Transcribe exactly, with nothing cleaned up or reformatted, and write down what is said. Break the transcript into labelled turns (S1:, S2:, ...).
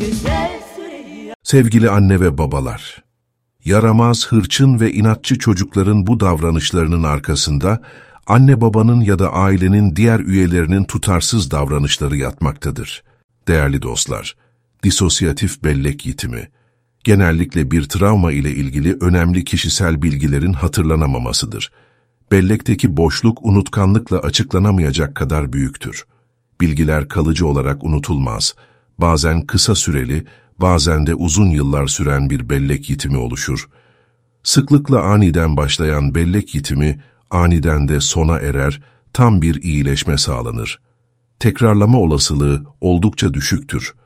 S1: Sevgili anne ve babalar, yaramaz, hırçın ve inatçı çocukların bu davranışlarının arkasında anne babanın ya da ailenin diğer üyelerinin tutarsız davranışları yatmaktadır. Değerli dostlar, disosyatif bellek yitimi, genellikle bir travma ile ilgili önemli kişisel bilgilerin hatırlanamamasıdır. Bellekteki boşluk unutkanlıkla açıklanamayacak kadar büyüktür. Bilgiler kalıcı olarak unutulmaz. Bazen kısa süreli, bazen de uzun yıllar süren bir bellek yitimi oluşur. Sıklıkla aniden başlayan bellek yitimi, aniden de sona erer, tam bir iyileşme sağlanır. Tekrarlama olasılığı oldukça düşüktür.